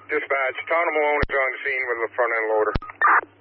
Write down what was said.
Dispatch, Tana Malone is on the scene with the front end loader.